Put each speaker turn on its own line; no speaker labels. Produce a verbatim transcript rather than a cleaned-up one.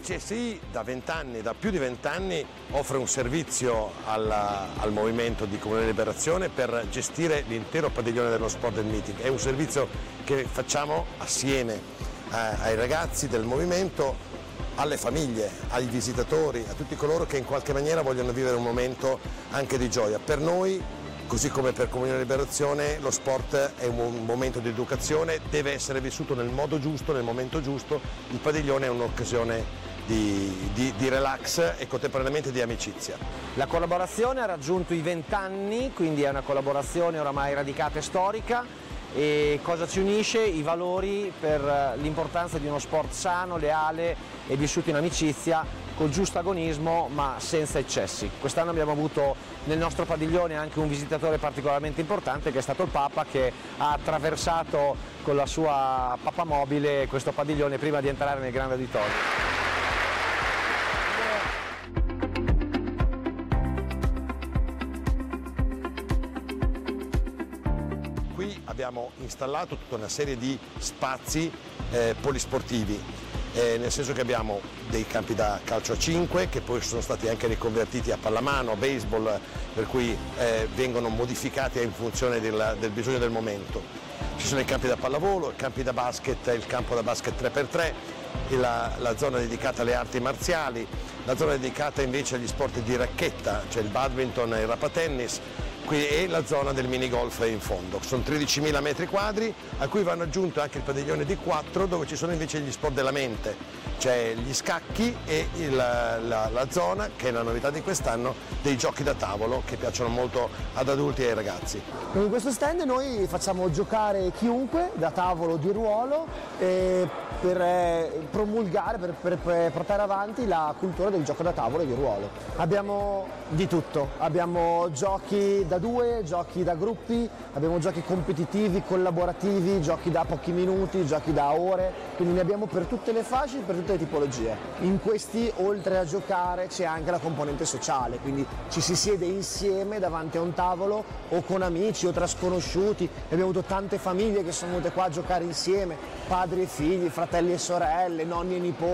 C S I da vent'anni, da più di vent'anni, offre un servizio alla, al movimento di Comunione e Liberazione per gestire l'intero padiglione dello sport del meeting. È un servizio che facciamo assieme eh, ai ragazzi del movimento, alle famiglie, ai visitatori, a tutti coloro che in qualche maniera vogliono vivere un momento anche di gioia. Per noi, così come per Comunione e Liberazione, lo sport è un momento di educazione, deve essere vissuto nel modo giusto, nel momento giusto. Il padiglione è un'occasione di, di, di relax e contemporaneamente di amicizia.
La collaborazione ha raggiunto i vent'anni, quindi è una collaborazione oramai radicata e storica. E cosa ci unisce? I valori per l'importanza di uno sport sano, leale e vissuto in amicizia, col giusto agonismo ma senza eccessi. Quest'anno abbiamo avuto nel nostro padiglione anche un visitatore particolarmente importante, che è stato il Papa, che ha attraversato con la sua papamobile questo padiglione prima di entrare nel grande auditorio.
Qui abbiamo installato tutta una serie di spazi eh, polisportivi, eh, nel senso che abbiamo dei campi da calcio a cinque che poi sono stati anche riconvertiti a pallamano, a baseball, per cui eh, vengono modificati in funzione del, del bisogno del momento. Ci sono i campi da pallavolo, i campi da basket, il campo da basket tre per tre, la, la zona dedicata alle arti marziali, la zona dedicata invece agli sport di racchetta, cioè il badminton e il rapatennis, e la zona del minigolf in fondo. Sono tredicimila metri quadri a cui vanno aggiunto anche il padiglione D quattro, dove ci sono invece gli sport della mente, cioè gli scacchi e il, la, la zona, che è la novità di quest'anno, dei giochi da tavolo che piacciono molto ad adulti e ai ragazzi.
In questo stand noi facciamo giocare chiunque da tavolo di ruolo eh, per eh, promulgare, per, per, per portare avanti la cultura del gioco da tavolo e di ruolo. Abbiamo di tutto, abbiamo giochi da due, giochi da gruppi, abbiamo giochi competitivi, collaborativi, giochi da pochi minuti, giochi da ore, quindi ne abbiamo per tutte le fasce, per tutte le tipologie. In questi, oltre a giocare, c'è anche la componente sociale, quindi ci si siede insieme davanti a un tavolo o con amici o tra sconosciuti. Abbiamo avuto tante famiglie che sono venute qua a giocare insieme, padri e figli, fratelli e sorelle, nonni e nipoti.